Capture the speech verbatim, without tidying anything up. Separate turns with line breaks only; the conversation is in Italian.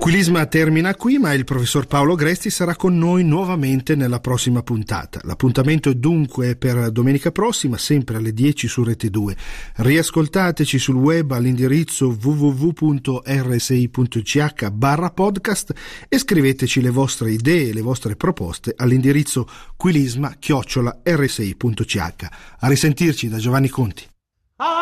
Quilisma termina qui, ma il professor Paolo Gresti sarà con noi nuovamente nella prossima puntata. L'appuntamento è dunque per domenica prossima, sempre alle dieci su Rete due. Riascoltateci sul web all'indirizzo w w w punto r s i punto c h barra podcast e scriveteci le vostre idee e le vostre proposte all'indirizzo quilisma chiocciola r s i punto c h. A risentirci da Giovanni Conti.